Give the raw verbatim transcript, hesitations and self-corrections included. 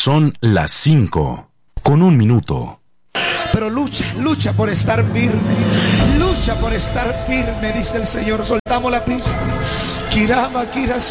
Son las cinco, con un minuto. Pero lucha, lucha por estar firme. Lucha por estar firme, dice el Señor. Soltamos la pista. Kirama, Kiras.